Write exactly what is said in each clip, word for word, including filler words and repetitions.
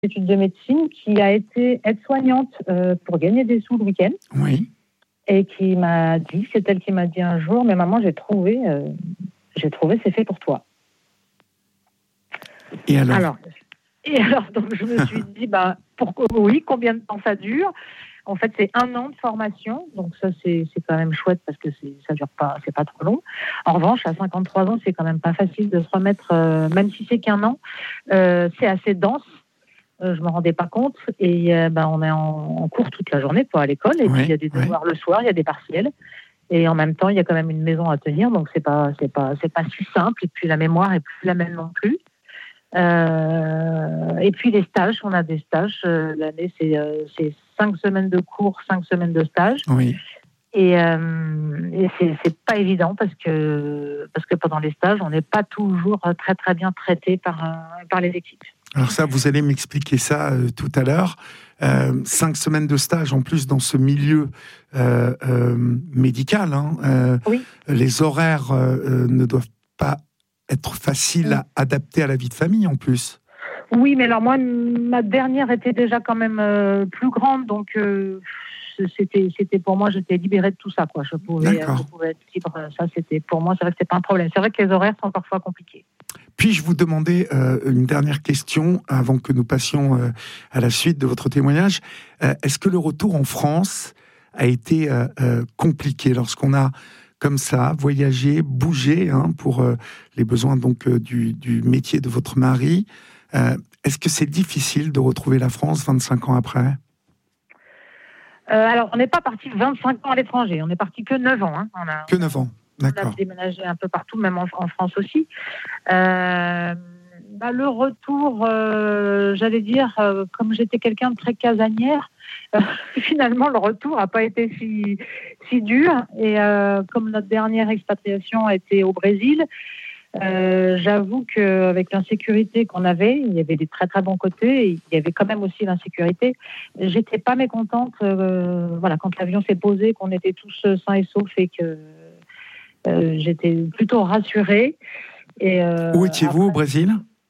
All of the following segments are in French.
études de médecine qui a été aide-soignante euh, pour gagner des sous le week-end. Oui. Et qui m'a dit, c'est elle qui m'a dit un jour, mais maman, j'ai trouvé, euh, j'ai trouvé, c'est fait pour toi. Et alors, alors Et alors, donc, je me suis dit, bah, pourquoi, oui, combien de temps ça dure? En fait, c'est un an de formation, donc ça, c'est, c'est quand même chouette parce que c'est, ça dure pas, c'est pas trop long. En revanche, à cinquante-trois ans, c'est quand même pas facile de se remettre, euh, même si c'est qu'un an, euh, c'est assez dense. Euh, je me rendais pas compte et euh, bah, on est en, en cours toute la journée pour à l'école et oui, puis il y a des devoirs oui. le soir, il y a des partiels et en même temps il y a quand même une maison à tenir, donc c'est pas c'est pas c'est pas si simple et puis la mémoire est plus la même non plus. Euh, et puis les stages, on a des stages. Euh, l'année c'est euh, c'est cinq semaines de cours, cinq semaines de stage. Oui. Et, euh, et c'est, c'est pas évident parce que parce que pendant les stages, on n'est pas toujours très très bien traité par euh, par les équipes. Alors ça, vous allez m'expliquer ça euh, tout à l'heure. Euh, cinq semaines de stage en plus dans ce milieu euh, euh, médical. Hein, euh, oui. Les horaires euh, ne doivent pas être faciles à adapter à la vie de famille en plus. Oui, mais alors moi, ma dernière était déjà quand même euh, plus grande, donc euh, c'était, c'était pour moi, j'étais libérée de tout ça, quoi. Je pouvais, euh, je pouvais être libre. Ça, c'était pour moi, c'est vrai que c'est pas un problème. C'est vrai que les horaires sont parfois compliqués. Puis-je vous demander euh, une dernière question avant que nous passions euh, à la suite de votre témoignage. Euh, est-ce que le retour en France a été euh, euh, compliqué lorsqu'on a comme ça voyagé, bougé hein, pour euh, les besoins donc euh, du, du métier de votre mari? Euh, est-ce que c'est difficile de retrouver la France vingt-cinq ans après? euh, Alors, on n'est pas parti vingt-cinq ans à l'étranger. On n'est parti que neuf ans. Hein. On a, que neuf ans, d'accord. On a déménagé un peu partout, même en, en France aussi. Euh, bah, le retour, euh, j'allais dire, euh, comme j'étais quelqu'un de très casanière, euh, finalement, le retour n'a pas été si, si dur. Et euh, comme notre dernière expatriation a été au Brésil, Euh, j'avoue qu'avec l'insécurité qu'on avait, il y avait des très très bons côtés, et il y avait quand même aussi l'insécurité. J'étais pas mécontente, euh, voilà, quand l'avion s'est posé, qu'on était tous sains et saufs et que euh, j'étais plutôt rassurée. Et, euh, Où étiez-vous après, au Brésil?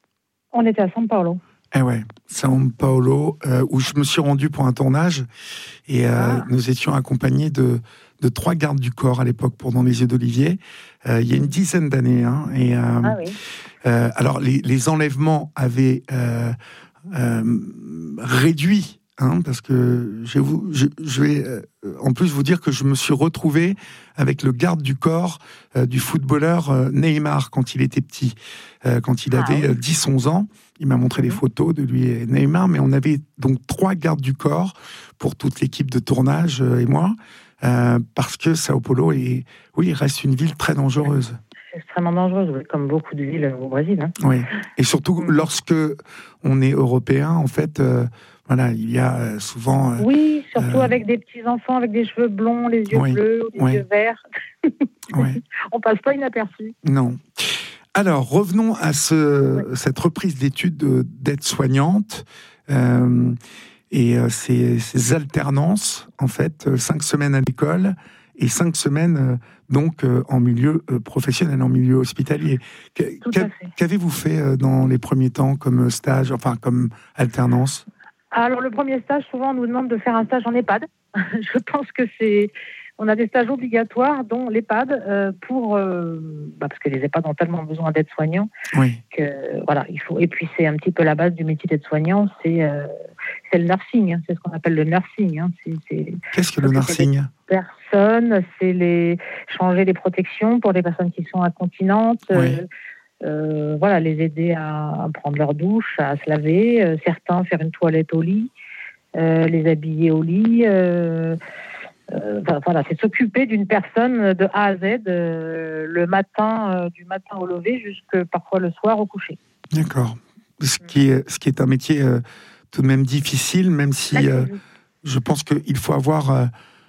On était à São Paulo. Eh ouais, São Paulo, euh, où je me suis rendu pour un tournage, et euh, ah. nous étions accompagnés de de trois gardes du corps à l'époque pour Dans les yeux d'Olivier, euh, il y a une dizaine d'années. Hein, et, euh, ah oui. euh, alors, les, les enlèvements avaient euh, euh, réduit, hein, parce que je, vous, je, je vais euh, en plus vous dire que je me suis retrouvé avec le garde du corps euh, du footballeur euh, Neymar quand il était petit, euh, quand il avait ah oui. dix onze ans. Il m'a montré mmh. des photos de lui et Neymar, mais on avait donc trois gardes du corps pour toute l'équipe de tournage euh, et moi. Euh, parce que Sao Paulo est, oui, reste une ville très dangereuse. C'est extrêmement dangereuse, oui, comme beaucoup de villes au Brésil. Hein. Oui, et surtout lorsque on est européen, en fait, euh, voilà, il y a souvent. Euh, oui, surtout euh, avec des petits enfants avec des cheveux blonds, les yeux oui, bleus, les oui. yeux verts. Oui. On passe pas inaperçu. Non. Alors revenons à ce, oui. cette reprise d'études de, d'aide-soignante. Euh, Et euh, ces, ces alternances, en fait, euh, cinq semaines à l'école et cinq semaines euh, donc euh, en milieu euh, professionnel, en milieu hospitalier. Qu- qu'a, qu'avez-vous fait euh, dans les premiers temps comme stage, enfin comme alternance? Alors le premier stage, souvent on nous demande de faire un stage en EHPAD. Je pense que c'est, on a des stages obligatoires, dont l'EHPAD, euh, pour, euh, bah parce que les EHPAD ont tellement besoin d'aide-soignants oui. que voilà, il faut. Et puis c'est un petit peu la base du métier d'aide-soignant, c'est euh, c'est le nursing, hein, c'est ce qu'on appelle le nursing. Hein, c'est, c'est, Qu'est-ce que le nursing? Personnes, c'est les changer les protections pour les personnes qui sont incontinentes. Oui. Euh, euh, voilà, les aider à, à prendre leur douche, à se laver. Euh, certains faire une toilette au lit, euh, les habiller au lit. Euh, euh, voilà, c'est s'occuper d'une personne de A à Z, euh, le matin, euh, du matin au lever, jusque parfois le soir au coucher. D'accord. Ce qui est, ce qui est un métier euh, tout de même difficile, même si euh, je pense qu'il faut avoir euh,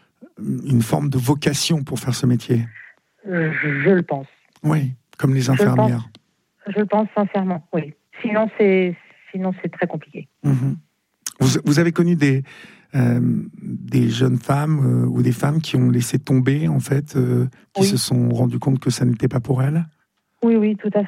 une forme de vocation pour faire ce métier. Je, je le pense. Oui, comme les infirmières. Je le pense, je le pense sincèrement, oui. Sinon, c'est, sinon, c'est très compliqué. Mmh. Vous, vous avez connu des, euh, des jeunes femmes euh, ou des femmes qui ont laissé tomber, en fait, euh, qui oui. se sont rendues compte que ça n'était pas pour elles? Oui, oui, tout à fait.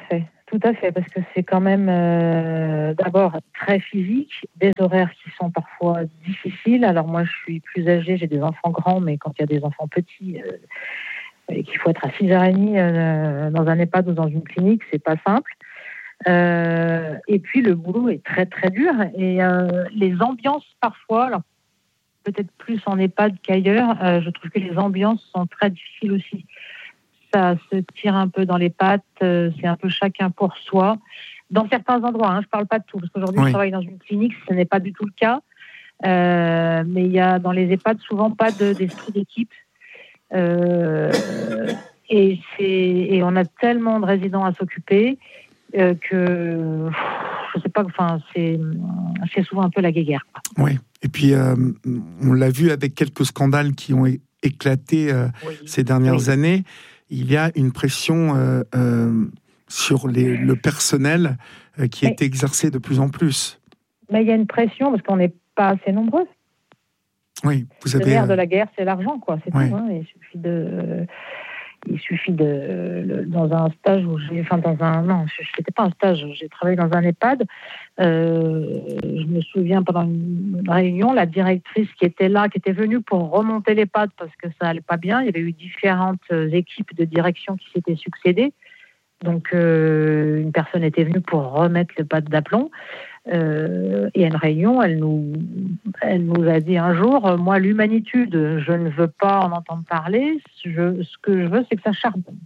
Tout à fait, parce que c'est quand même euh, d'abord très physique, des horaires qui sont parfois difficiles. Alors moi, je suis plus âgée, j'ai des enfants grands, mais quand il y a des enfants petits euh, et qu'il faut être à six heures trente euh, dans un EHPAD ou dans une clinique, c'est pas simple. Euh, et puis le boulot est très très dur et euh, les ambiances parfois, alors peut-être plus en EHPAD qu'ailleurs, euh, je trouve que les ambiances sont très difficiles aussi. Ça se tire un peu dans les pattes, euh, c'est un peu chacun pour soi. Dans certains endroits, hein, je ne parle pas de tout, parce qu'aujourd'hui oui. Je travaille dans une clinique, ce n'est pas du tout le cas. Euh, mais il y a dans les EHPAD souvent pas de, d'esprit d'équipe. Euh, et, c'est, et on a tellement de résidents à s'occuper euh, que je sais pas, enfin, c'est, c'est souvent un peu la guéguerre. Oui, et puis euh, on l'a vu avec quelques scandales qui ont éclaté euh, oui. ces dernières oui. années. Il y a une pression euh, euh, sur les, le personnel euh, qui mais, est exercée de plus en plus. Mais il y a une pression parce qu'on n'est pas assez nombreux. Oui, vous avez... Le nerf de la guerre, c'est l'argent, quoi. C'est oui. tout. Hein. Il suffit de, euh, il suffit de, le, dans un stage où j'ai, enfin dans un, non, c'était pas un stage. J'ai travaillé dans un EHPAD. Euh, je me souviens pendant une réunion, la directrice qui était là, qui était venue pour remonter l'EHPAD parce que ça allait pas bien. Il y avait eu différentes équipes de direction qui s'étaient succédées. Donc euh, une personne était venue pour remettre l'EHPAD d'aplomb. Euh, et à une réunion, elle nous, elle nous a dit un jour, moi, l'humanitude, je ne veux pas en entendre parler. Je, ce que je veux, c'est que ça charbonne.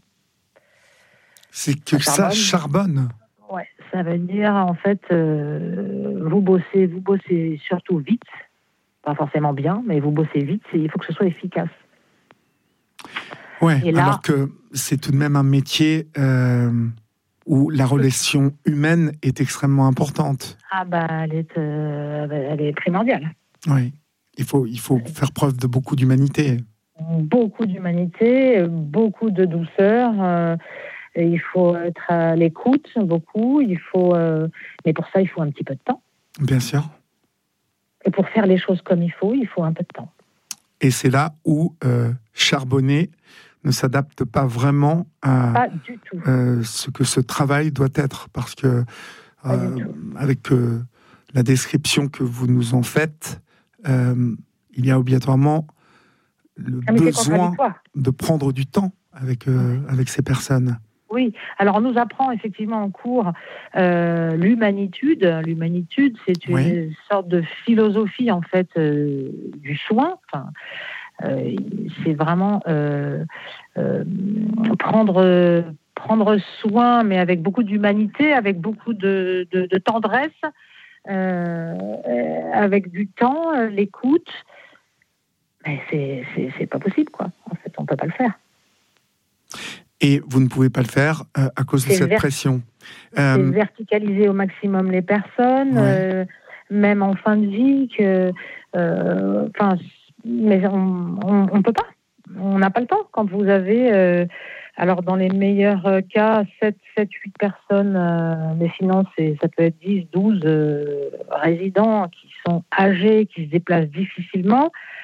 C'est que ça charbonne. Ça charbonne. Ouais, ça veut dire en fait, euh, vous bossez, vous bossez surtout vite, pas forcément bien, mais vous bossez vite. Il faut que ce soit efficace. Ouais. Et là, alors que c'est tout de même un métier. Euh... où la relation humaine est extrêmement importante. Ah bah, elle est, euh, elle est primordiale. Oui, il faut, il faut faire preuve de beaucoup d'humanité. Beaucoup d'humanité, beaucoup de douceur. Euh, il faut être à l'écoute, beaucoup. Il faut, euh, mais pour ça, il faut un petit peu de temps. Bien sûr. Et pour faire les choses comme il faut, il faut un peu de temps. Et c'est là où euh, charbonner ne s'adapte pas vraiment à pas du tout. Euh, ce que ce travail doit être, parce que euh, avec euh, la description que vous nous en faites, euh, il y a obligatoirement le ah, besoin de prendre du temps avec, euh, oui. avec ces personnes. Oui, alors on nous apprend effectivement en cours euh, l'humanitude. L'humanitude, c'est une oui. sorte de philosophie en fait euh, du soin. Enfin, Euh, c'est vraiment euh, euh, prendre, prendre soin, mais avec beaucoup d'humanité, avec beaucoup de, de, de tendresse, euh, avec du temps, l'écoute. Mais c'est, c'est, c'est pas possible, quoi. En fait, on peut pas le faire. Et vous ne pouvez pas le faire euh, à cause c'est de cette ver- pression. Euh... C'est verticaliser au maximum les personnes, ouais. euh, même en fin de vie, que, enfin. Euh, Mais on ne peut pas. On n'a pas le temps. Quand vous avez, euh, alors dans les meilleurs cas, sept, huit personnes, euh, mais sinon c'est, ça peut être dix, douze euh, résidents qui sont âgés, qui se déplacent difficilement,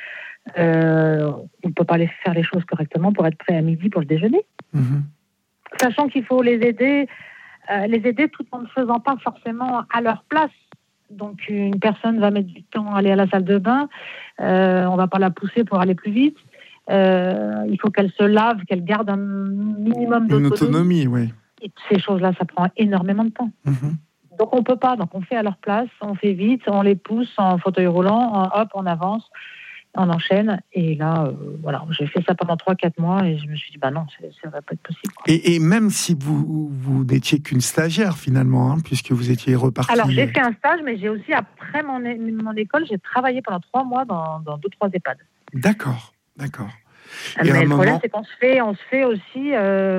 euh, on ne peut pas les faire les choses correctement pour être prêt à midi pour le déjeuner. Mmh. Sachant qu'il faut les aider, euh, les aider tout en ne faisant pas forcément à leur place. Donc, une personne va mettre du temps à aller à la salle de bain. Euh, on ne va pas la pousser pour aller plus vite. Euh, il faut qu'elle se lave, qu'elle garde un minimum d'autonomie. Une autonomie, oui. Et ces choses-là, ça prend énormément de temps. Mm-hmm. Donc, on ne peut pas. Donc, on fait à leur place, on fait vite, on les pousse en fauteuil roulant, en, hop, on avance, on enchaîne. Et là, euh, voilà, j'ai fait ça pendant trois quatre mois et je me suis dit, bah non, ça ne va pas être possible. Et, et même si vous, vous n'étiez qu'une stagiaire, finalement, hein, puisque vous étiez repartie... Alors, j'ai fait un stage, mais j'ai aussi, après mon, mon école, j'ai travaillé pendant trois mois dans, dans deux, trois EHPAD. D'accord, d'accord. Et mais le moment... problème, c'est qu'on se fait, on se fait aussi... Euh,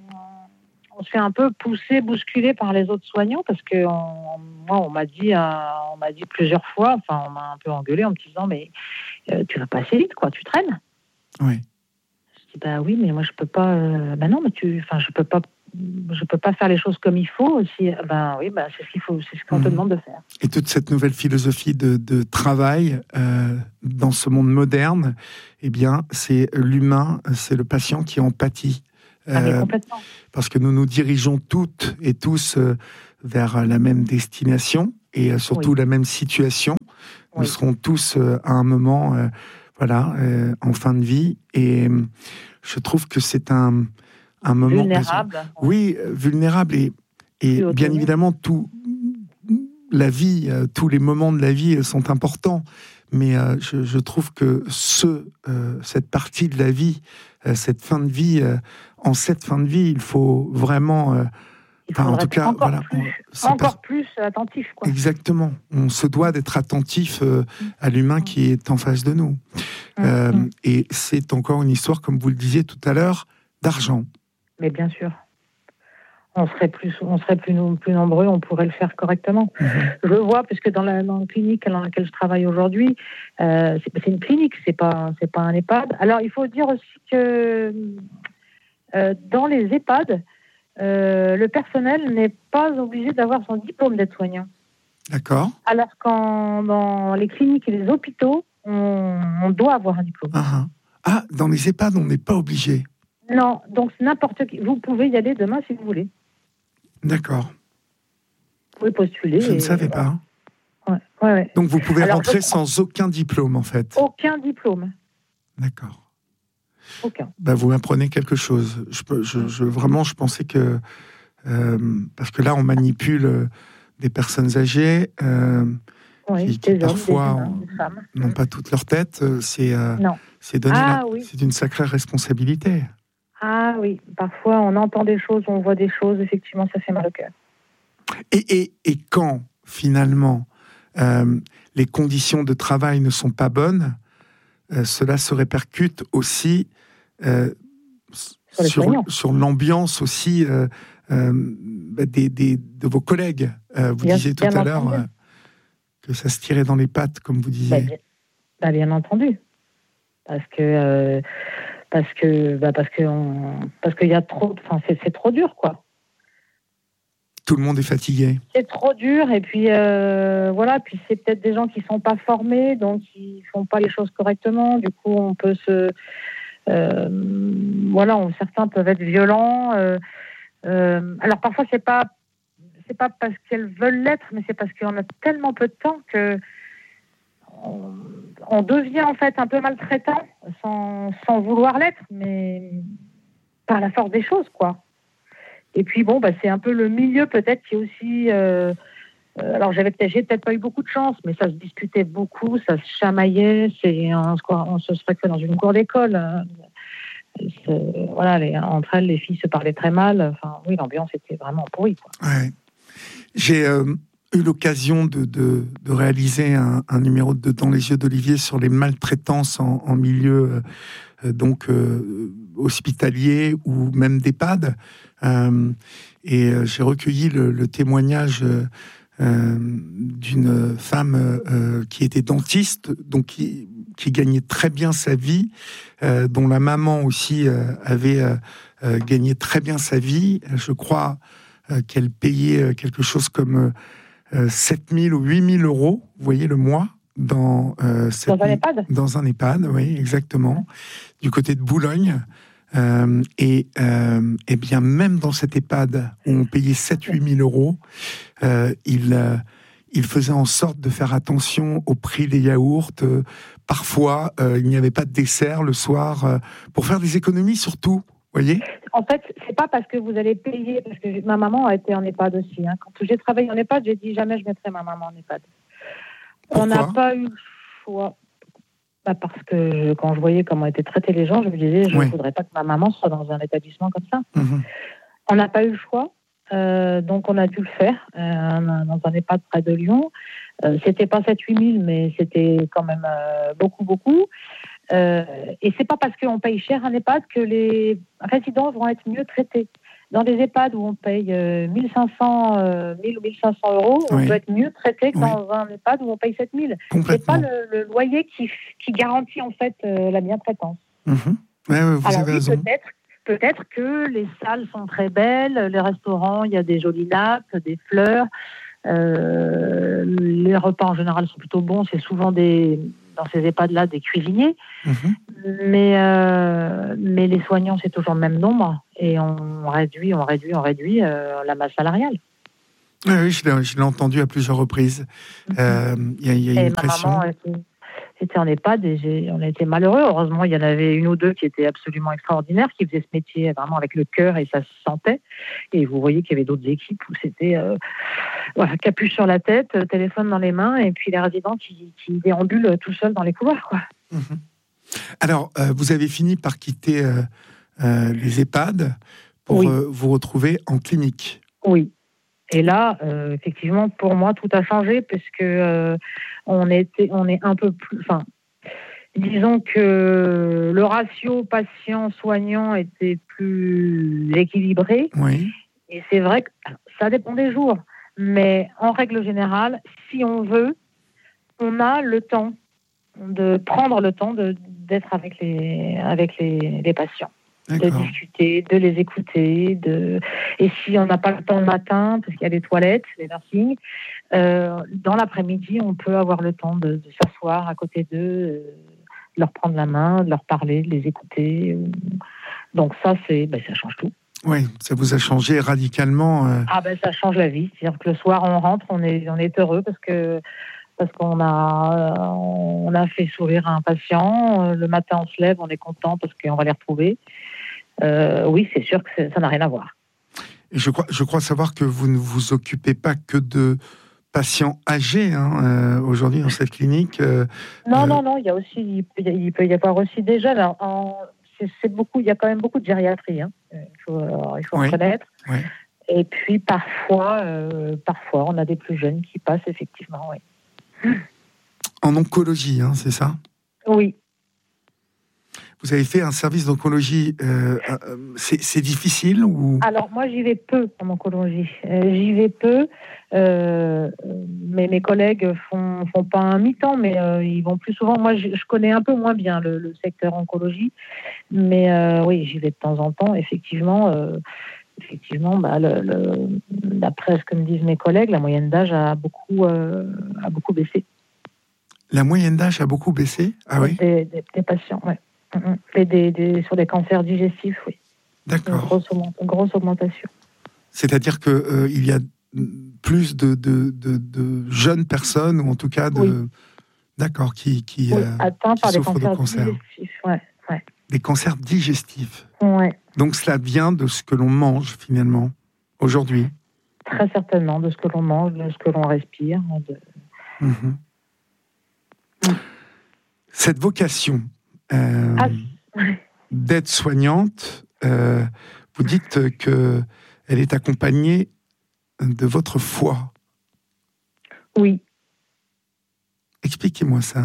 on se fait un peu pousser, bousculer par les autres soignants, parce que on, moi, on m'a dit, euh, on m'a dit plusieurs fois, enfin, on m'a un peu engueulé en me disant, mais euh, tu vas pas assez vite, quoi, tu traînes. Oui. Je dis, bah oui, mais moi, je peux pas, euh, bah non, mais tu, enfin, je peux pas, je peux pas faire les choses comme il faut aussi. Ben oui, bah, c'est ce qu'il faut, c'est ce qu'on mmh. te demande de faire. Et toute cette nouvelle philosophie de, de travail euh, dans ce monde moderne, eh bien, c'est l'humain, c'est le patient qui en pâtit. Ah, mais complètement. Parce que nous nous dirigeons toutes et tous euh, vers la même destination et euh, surtout oui. la même situation. Nous oui. serons tous euh, à un moment, euh, voilà, euh, en fin de vie, et euh, je trouve que c'est un, un moment vulnérable. Oui, euh, vulnérable et, et bien évidemment tout, la vie, euh, tous les moments de la vie euh, sont importants. Mais euh, je, je trouve que ce, euh, cette partie de la vie, euh, cette fin de vie, euh, en cette fin de vie, il faut vraiment, euh, il enfin, en tout cas, encore voilà, plus, on, encore pas... plus attentif. Quoi. Exactement. On se doit d'être attentif euh, à l'humain qui est en face de nous. Mmh. Euh, mmh. Et c'est encore une histoire, comme vous le disiez tout à l'heure, d'argent. Mais bien sûr. On serait plus, on serait plus, plus nombreux, on pourrait le faire correctement. Mmh. Je vois, puisque dans la, dans la clinique dans laquelle je travaille aujourd'hui, euh, c'est, c'est une clinique, c'est pas, c'est pas un EHPAD. Alors, il faut dire aussi que euh, dans les EHPAD, euh, le personnel n'est pas obligé d'avoir son diplôme d'aide-soignant. D'accord. Alors qu'en dans les cliniques et les hôpitaux, on, on doit avoir un diplôme. Ah, ah, dans les EHPAD, on n'est pas obligé. Non, donc n'importe qui. Vous pouvez y aller demain si vous voulez. D'accord. Vous pouvez postuler. Je et... ne savais pas. Ouais, ouais, ouais. Donc vous pouvez Alors, rentrer je... sans aucun diplôme, en fait. Aucun diplôme. D'accord. Aucun. Bah, vous m'apprenez quelque chose. Je, je, je, vraiment, je pensais que... Euh, parce que là, on manipule des personnes âgées euh, oui, qui, qui des parfois hommes, des femmes. n'ont pas toute leur tête. C'est, euh, non. c'est, donner ah, la... oui. c'est une sacrée responsabilité. Ah oui, parfois on entend des choses, on voit des choses, effectivement, ça fait mal au cœur. Et, et, et quand, finalement, euh, les conditions de travail ne sont pas bonnes, euh, cela se répercute aussi euh, sur, sur, sur l'ambiance aussi euh, euh, des, des, de vos collègues. Euh, vous bien, disiez tout à l'heure euh, que ça se tirait dans les pattes, comme vous disiez. Bah, bien, bah, bien entendu. Parce que... Euh, Parce que, bah parce que, on, parce qu'il y a trop, enfin c'est, c'est trop dur quoi. Tout le monde est fatigué. C'est trop dur et puis euh, voilà, puis c'est peut-être des gens qui sont pas formés, donc ils font pas les choses correctement. Du coup, on peut se, euh, voilà, on, certains peuvent être violents. Euh, euh, alors parfois c'est pas, c'est pas parce qu'elles veulent l'être, mais c'est parce qu'on a tellement peu de temps que On, on devient en fait un peu maltraitant sans, sans vouloir l'être, mais par la force des choses, quoi. Et puis bon, bah, c'est un peu le milieu peut-être qui est aussi... Euh, euh, alors j'avais peut-être, j'ai peut-être pas eu beaucoup de chance, mais ça se discutait beaucoup, ça se chamaillait, c'est, on, on se serait fait dans une cour d'école. Hein. Se, voilà, les, entre elles, les filles se parlaient très mal. Enfin, oui, l'ambiance était vraiment pourrie, quoi. Ouais. J'ai... Euh... eu l'occasion de, de, de réaliser un, un numéro de Dans les yeux d'Olivier sur les maltraitances en, en milieu euh, donc euh, hospitalier ou même d'EHPAD. Euh, et euh, j'ai recueilli le, le témoignage euh, d'une femme euh, qui était dentiste, donc qui, qui gagnait très bien sa vie, euh, dont la maman aussi euh, avait euh, euh, gagné très bien sa vie. Je crois euh, qu'elle payait quelque chose comme euh, Euh, sept mille ou huit mille euros, vous voyez, le mois, dans, euh, dans un EHPAD. Dans un EHPAD, oui, exactement, ouais. Du côté de Boulogne. Euh, et, euh, et bien, même dans cet EHPAD où on payait sept à huit mille euros, euh, il, euh, il faisait en sorte de faire attention au prix des yaourts. Euh, parfois, euh, il n'y avait pas de dessert le soir, euh, pour faire des économies surtout. Voyez ? En fait, c'est pas parce que vous allez payer, parce que ma maman a été en EHPAD aussi. Hein. Quand j'ai travaillé en EHPAD, j'ai dit jamais je mettrai ma maman en EHPAD. Pourquoi ? On n'a pas eu le choix. Bah parce que quand je voyais comment étaient traités les gens, je me disais je ne oui. voudrais pas que ma maman soit dans un établissement comme ça. Mmh. On n'a pas eu le choix, euh, donc on a dû le faire euh, dans un EHPAD près de Lyon. Euh, c'était pas sept à huit mille, mais c'était quand même euh, beaucoup, beaucoup. Euh, et c'est pas parce qu'on paye cher un EHPAD que les résidents vont être mieux traités. Dans des EHPAD où on paye euh, mille cinq cents, euh, mille ou mille cinq cents euros, on oui. peut être mieux traité que oui. dans un EHPAD où on paye sept mille. C'est pas le, le loyer qui, qui garantit en fait euh, la bientraitance. Mmh. Ouais, ouais, vous Alors avez oui, raison. peut-être, peut-être que les salles sont très belles, les restaurants, il y a des jolies nappes, des fleurs. Euh, les repas en général sont plutôt bons. C'est souvent des dans ces EHPAD-là des cuisiniers. Mmh. Mais, euh, mais les soignants, c'est toujours le même nombre. Et on réduit, on réduit, on réduit euh, la masse salariale. Oui, oui, je l'ai, je l'ai entendu à plusieurs reprises. Il euh, y, y a et une ma pression. maman était, était en EHPAD et j'ai, on a été malheureux. Heureusement, il y en avait une ou deux qui étaient absolument extraordinaires, qui faisaient ce métier vraiment avec le cœur et ça se sentait. Et vous voyez qu'il y avait d'autres équipes où c'était euh, voilà, capuche sur la tête, téléphone dans les mains et puis les résidents qui, qui déambulent tout seuls dans les couloirs, quoi. Mmh. Alors, euh, vous avez fini par quitter euh, euh, les EHPAD pour oui. euh, vous retrouver en clinique. Oui. Et là, euh, effectivement, pour moi, tout a changé parce que euh, on était, on est un peu plus. Enfin, disons que le ratio patient-soignant était plus équilibré. Oui. Et c'est vrai que ça dépend des jours, mais en règle générale, si on veut, on a le temps de prendre le temps de, d'être avec les, avec les, les patients. D'accord. De discuter, de les écouter. De... Et si on n'a pas le temps le matin, parce qu'il y a les toilettes, les nursing, euh, dans l'après-midi, on peut avoir le temps de, de s'asseoir à côté d'eux, euh, de leur prendre la main, de leur parler, de les écouter. Donc ça, c'est, ben, ça change tout. Oui, ça vous a changé radicalement. Euh... Ah ben ça change la vie. C'est-à-dire que le soir, on rentre, on est, on est heureux parce que parce qu'on a, on a fait sourire un patient. Le matin, on se lève, on est content parce qu'on va les retrouver. Euh, oui, c'est sûr que ça n'a rien à voir. Et je crois, je crois savoir que vous ne vous occupez pas que de patients âgés hein, euh, aujourd'hui dans cette clinique. Euh, non, euh... non, non. Il y a aussi, il peut, il peut y avoir aussi des jeunes. Alors, en, c'est, c'est beaucoup. Il y a quand même beaucoup de gériatrie. Hein. Il faut, alors, il faut oui. reconnaître. Oui. Et puis parfois, euh, parfois, on a des plus jeunes qui passent effectivement. Oui. En oncologie, hein, c'est ça ? Oui. Vous avez fait un service d'oncologie, euh, euh, c'est, c'est difficile ou... Alors moi j'y vais peu en oncologie, euh, j'y vais peu, euh, mais mes collègues font, font pas un mi-temps, mais euh, ils vont plus souvent. Moi je, je connais un peu moins bien le, le secteur oncologie, mais euh, oui j'y vais de temps en temps, effectivement. Euh, effectivement, bah, le, le, d'après ce que me disent mes collègues, la moyenne d'âge a beaucoup, euh, a beaucoup baissé. La moyenne d'âge a beaucoup baissé ? Ah oui ? Des, des, des patients, oui. Et des, des, sur des cancers digestifs, oui. D'accord. Une grosse, une grosse augmentation. C'est-à-dire qu'il euh, y a plus de, de, de, de jeunes personnes, ou en tout cas de... Oui. D'accord, qui, qui, oui, euh, atteints qui par des souffrent cancers de cancer. digestifs. Ouais, ouais. Des cancers digestifs. Ouais. Donc cela vient de ce que l'on mange, finalement, aujourd'hui. Très certainement, de ce que l'on mange, de ce que l'on respire. De... Mmh. Mmh. Cette vocation euh, ah. d'aide-soignante, euh, vous dites qu'elle est accompagnée de votre foi. Oui. Expliquez-moi ça.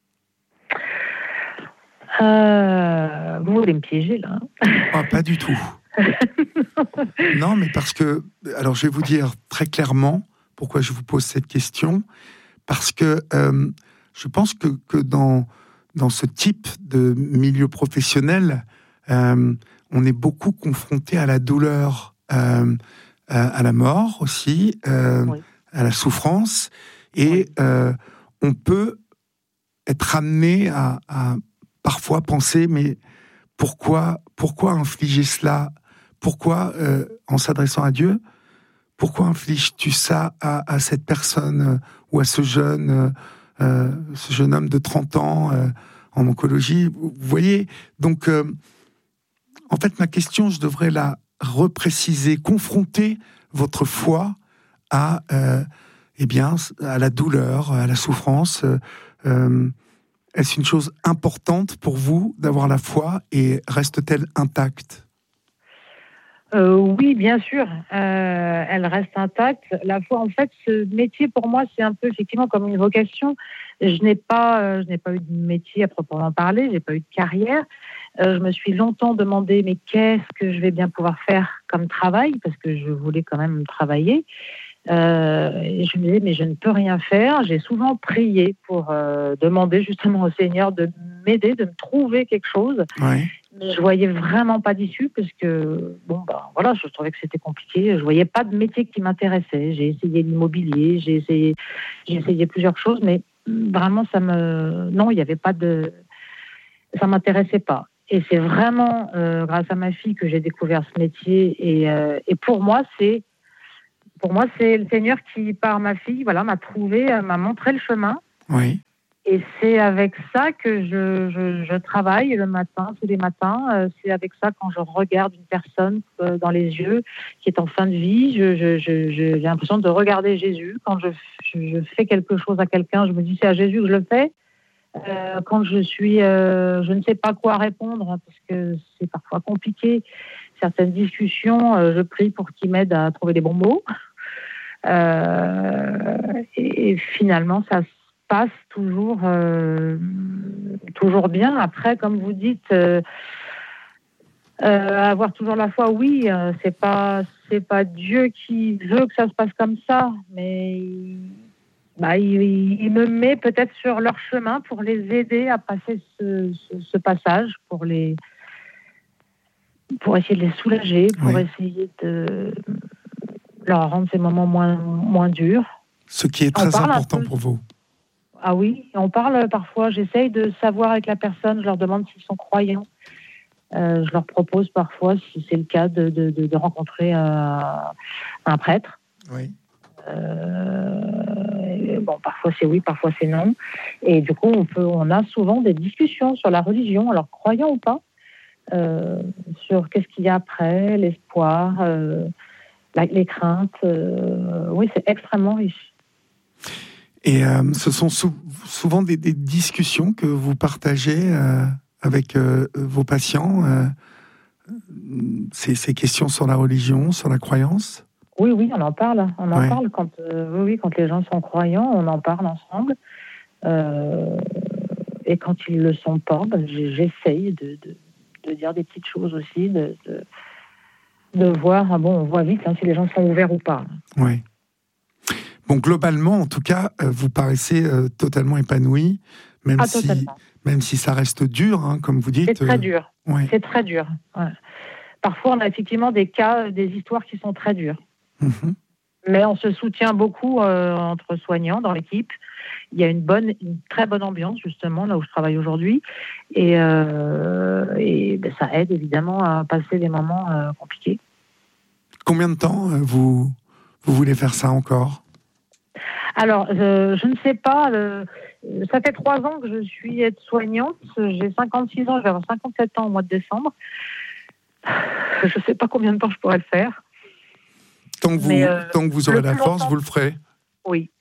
Euh, vous voulez me piéger, là hein? Ah, pas du tout. Non, mais parce que... Alors, je vais vous dire très clairement pourquoi je vous pose cette question. Parce que euh, je pense que, que dans, dans ce type de milieu professionnel, euh, on est beaucoup confronté à la douleur, euh, à, à la mort aussi, euh, oui. à la souffrance. Et oui. euh, on peut être amené à, à parfois penser, mais pourquoi, pourquoi infliger cela ? Pourquoi, euh, en s'adressant à Dieu, pourquoi infliges-tu ça à, à cette personne euh, ou à ce jeune, euh, euh, ce jeune homme de trente ans euh, en oncologie ? Vous voyez, donc, euh, en fait, ma question, je devrais la repréciser, confronter votre foi à, euh, eh bien, à la douleur, à la souffrance. Euh, est-ce une chose importante pour vous d'avoir la foi et reste-t-elle intacte ? Euh, oui, bien sûr, euh, elle reste intacte. La foi, en fait, ce métier pour moi, c'est un peu effectivement comme une vocation. Je n'ai pas, euh, je n'ai pas eu de métier à proprement parler, j'ai pas eu de carrière. Euh, je me suis longtemps demandé, mais qu'est-ce que je vais bien pouvoir faire comme travail, parce que je voulais quand même travailler. Euh, et je me disais, mais je ne peux rien faire. J'ai souvent prié pour euh, demander justement au Seigneur de m'aider, de me trouver quelque chose. Ouais. Mais je voyais vraiment pas d'issue parce que bon bah voilà, je trouvais que c'était compliqué. Je voyais pas de métier qui m'intéressait. J'ai essayé l'immobilier, j'ai essayé, j'ai essayé plusieurs choses, mais vraiment ça me, non, il y avait pas de, ça m'intéressait pas. Et c'est vraiment euh, grâce à ma fille que j'ai découvert ce métier. Et, euh, et pour moi, c'est pour moi, c'est le Seigneur qui, par ma fille, voilà, m'a trouvé, euh, m'a montré le chemin. Oui. Et c'est avec ça que je, je, je travaille le matin, tous les matins. Euh, c'est avec ça, quand je regarde une personne euh, dans les yeux qui est en fin de vie, je, je, je, je, j'ai l'impression de regarder Jésus. Quand je, je, je fais quelque chose à quelqu'un, je me dis c'est à Jésus que je le fais. Euh, quand je suis, euh, je ne sais pas quoi répondre, parce que c'est parfois compliqué, certaines discussions, euh, je prie pour qu'il m'aide à trouver les bons mots. Euh, et, et finalement, ça se passe toujours, euh, toujours bien. Après, comme vous dites, euh, euh, avoir toujours la foi, oui, euh, c'est pas, c'est pas Dieu qui veut que ça se passe comme ça, mais il, bah, il, il me met peut-être sur leur chemin pour les aider à passer ce, ce, ce passage, pour les, pour essayer de les soulager, pour oui. essayer de leur rendre ces moments moins, moins durs. Ce qui est très important pour vous. Ah oui, on parle parfois, j'essaye de savoir avec la personne, je leur demande s'ils sont croyants. Euh, je leur propose parfois, si c'est le cas, de, de, de, de rencontrer euh, un prêtre. Oui. Euh, bon, parfois c'est oui, parfois c'est non. Et du coup, on, peut, on a souvent des discussions sur la religion, alors croyant ou pas, euh, sur qu'est-ce qu'il y a après, l'espoir, euh, la, les craintes. Euh, oui, c'est extrêmement riche. Et euh, ce sont sou- souvent des, des discussions que vous partagez euh, avec euh, vos patients, euh, ces, ces questions sur la religion, sur la croyance? Oui, oui, on en parle. On en ouais. parle quand, euh, oui, oui, quand les gens sont croyants, on en parle ensemble. Euh, et quand ils ne le sont pas, ben, j'essaye de, de, de dire des petites choses aussi, de, de, de voir, ah bon, on voit vite hein, si les gens sont ouverts ou pas. Oui. Bon, globalement, en tout cas, euh, vous paraissez euh, totalement épanoui, même, ah, si, même si ça reste dur, hein, comme vous dites. C'est très dur. Euh, ouais. C'est très dur. Ouais. Parfois, on a effectivement des cas, des histoires qui sont très dures. Mmh. Mais on se soutient beaucoup euh, entre soignants dans l'équipe. Il y a une bonne, une très bonne ambiance, justement, là où je travaille aujourd'hui. Et, euh, et ben, ça aide, évidemment, à passer des moments euh, compliqués. Combien de temps euh, vous, vous voulez faire ça encore ? Alors, euh, je ne sais pas. Euh, ça fait trois ans que je suis aide-soignante. J'ai cinquante-six ans, je vais avoir cinquante-sept ans au mois de décembre. Je ne sais pas combien de temps je pourrais le faire. Tant que vous, euh, tant que vous aurez la force, vous le ferez. Oui.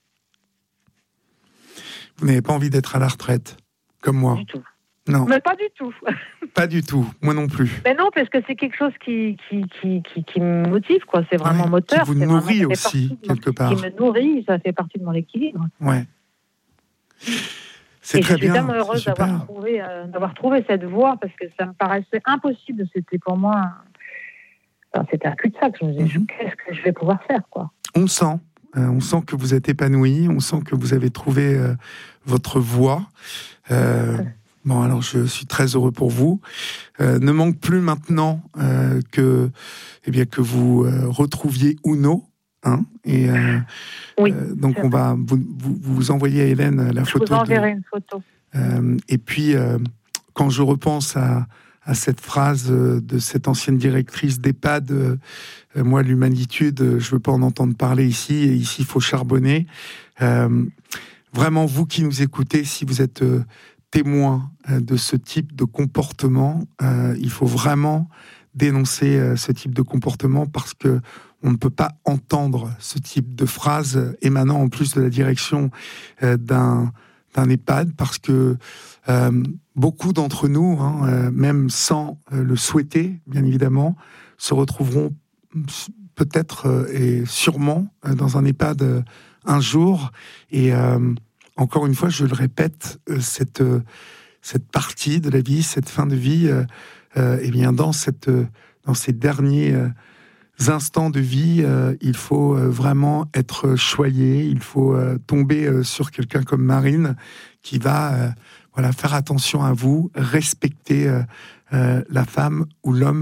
Vous n'avez pas envie d'être à la retraite, comme moi. Du tout. Non. Mais pas du tout. Pas du tout. Moi non plus. Mais non, parce que c'est quelque chose qui, qui, qui, qui, qui me motive, quoi. C'est vraiment ouais, moteur. Qui vous nourrit aussi, quelque mon, part. Qui me nourrit, ça fait partie de mon équilibre. Ouais. C'est Et très je suis bien. tellement heureuse d'avoir trouvé, euh, d'avoir trouvé cette voie, parce que ça me paraissait impossible. C'était pour moi... Enfin, c'était un cul-de-sac. Je me disais, mm-hmm. qu'est-ce que je vais pouvoir faire, quoi. On le sent. Euh, on sent que vous êtes épanoui. On sent que vous avez trouvé euh, votre voie. Euh, ouais. Bon, alors je suis très heureux pour vous. Euh, ne manque plus maintenant euh, que, eh bien, que vous euh, retrouviez Uno. Hein, et euh, oui, euh, donc on va vous, vous, vous envoyer à Hélène la je photo. Je vous enverrai de, une photo. Euh, et puis, euh, quand je repense à, à cette phrase de cette ancienne directrice d'EHPAD, euh, moi, l'humanitude, je ne veux pas en entendre parler ici, et ici, il faut charbonner. Euh, vraiment, vous qui nous écoutez, si vous êtes euh, témoin euh, de ce type de comportement, euh, il faut vraiment dénoncer euh, ce type de comportement, parce que on ne peut pas entendre ce type de phrase émanant en plus de la direction euh, d'un, d'un EHPAD, parce que euh, beaucoup d'entre nous, hein, euh, même sans euh, le souhaiter, bien évidemment, se retrouveront peut-être euh, et sûrement euh, dans un EHPAD euh, un jour. Et euh, encore une fois, je le répète, euh, cette, euh, cette partie de la vie, cette fin de vie, euh, euh, eh bien, dans, cette, euh, dans ces derniers... Euh, instants de vie, euh, il faut euh, vraiment être choyé, il faut euh, tomber euh, sur quelqu'un comme Marine qui va euh, voilà, faire attention à vous, respecter euh, euh, la femme ou l'homme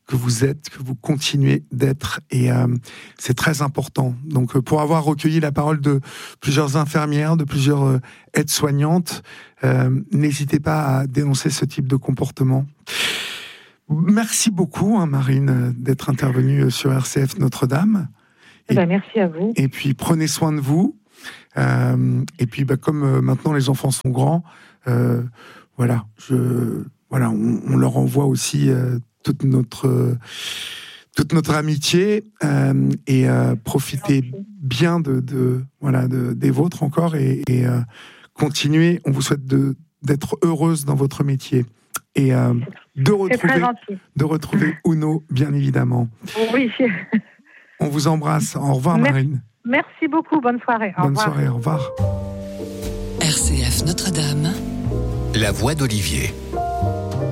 que vous êtes, que vous continuez d'être, et euh, c'est très important. Donc, euh, pour avoir recueilli la parole de plusieurs infirmières, de plusieurs euh, aides-soignantes, euh, n'hésitez pas à dénoncer ce type de comportement. Merci beaucoup, hein, Marine, d'être intervenue sur R C F Notre-Dame. Et, ben, merci à vous. Et puis, prenez soin de vous. Euh, et puis, bah, comme euh, maintenant les enfants sont grands, euh, voilà, je, voilà, on, on leur envoie aussi euh, toute notre, euh, toute notre amitié euh, et euh, profitez merci. bien de, de, voilà, de, des vôtres encore et, et euh, continuez. On vous souhaite de, d'être heureuse dans votre métier et euh, de retrouver, de retrouver Uno, bien évidemment. Oui. On vous embrasse. Au revoir, merci. Marine. Merci beaucoup. Bonne soirée. Au Bonne revoir. soirée. Au revoir. R C F Notre-Dame. La voix d'Olivier.